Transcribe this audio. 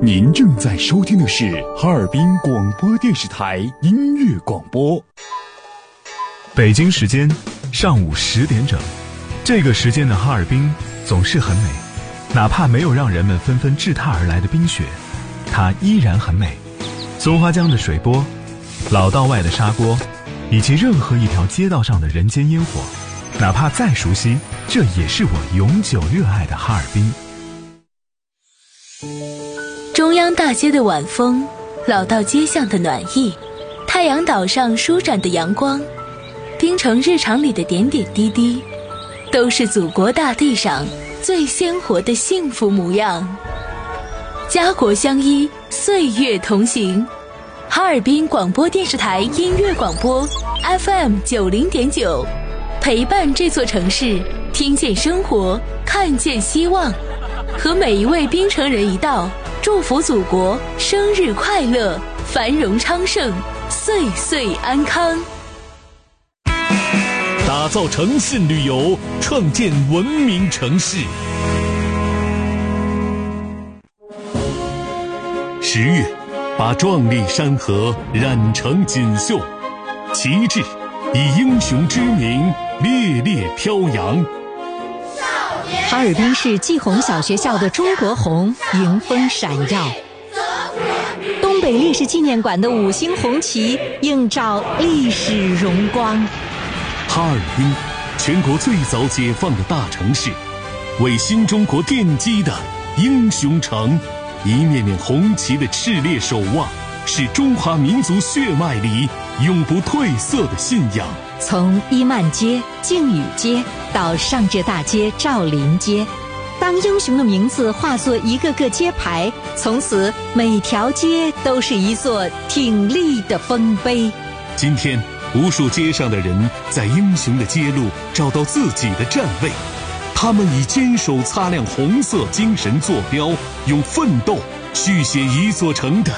您正在收听的是哈尔滨广播电视台音乐广播。 北京时间上午10点整，这个时间的哈尔滨总是很美，哪怕没有让人们纷纷掷踏而来的冰雪，它依然很美。松花江的水波，老道外的砂锅，以及任何一条街道上的人间烟火，哪怕再熟悉，这也是我永久热爱的哈尔滨。 中央大街的晚风，老道街巷的暖意，太阳岛上舒展的阳光，冰城日常里的点点滴滴，都是祖国大地上最鲜活的幸福模样。家国相依，岁月同行。哈尔滨广播电视台音乐广播 FM 90.9，陪伴这座城市，听见生活，看见希望。和每一位冰城人一道，祝福祖国生日快乐，繁荣昌盛，岁岁安康。 打造诚信旅游，创建文明城市。10月，把壮丽山河染成锦绣，旗帜以英雄之名烈烈飘扬。 哈尔滨市季红小学校的中国红迎风闪耀，东北烈士纪念馆的5星红旗映照历史荣光。 哈尔滨，全国最早解放的大城市，为新中国奠基的英雄城，一面面红旗的炽烈守望，是中华民族血脉里永不褪色的信仰。 从伊曼街、靖宇街到上浙大街、赵林街，当英雄的名字化作一个个街牌，从此每条街都是一座挺立的丰碑。 今天，无数街上的人在英雄的街路找到自己的站位，他们以坚守擦亮红色精神坐标，用奋斗续写一座城的